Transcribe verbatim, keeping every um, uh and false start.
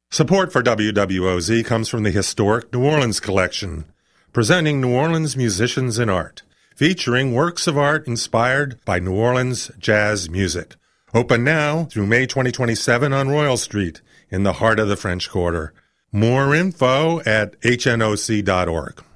Support for W W O Z comes from the Historic New Orleans Collection, presenting New Orleans musicians and art, featuring works of art inspired by New Orleans jazz music. Open now through May twenty twenty-seven on Royal Street in the heart of the French Quarter. More info at H N O C dot org.